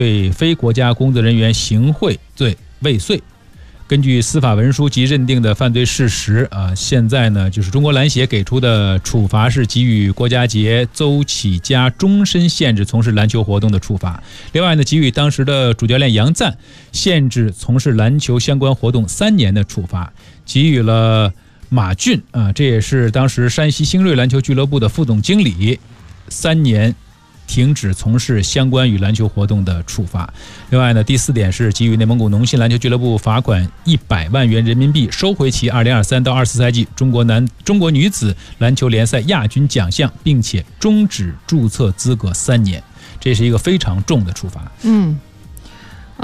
对非国家工作人员行贿罪未遂。根据司法文书及认定的犯罪事实现在呢，就是中国篮协给出的处罚是给予郭家杰、邹启佳终身限制从事篮球活动的处罚。另外呢，给予当时的主教练杨赞限制从事篮球相关活动3年的处罚，给予了马俊这也是当时山西星锐篮球俱乐部的副总经理3年停止从事相关与篮球活动的处罚。另外呢，第4点是给予内蒙古农信篮球俱乐部罚款100万元人民币，收回其2023到24赛季中国女子篮球联赛亚军奖项，并且终止注册资格3年。这是一个非常重的处罚。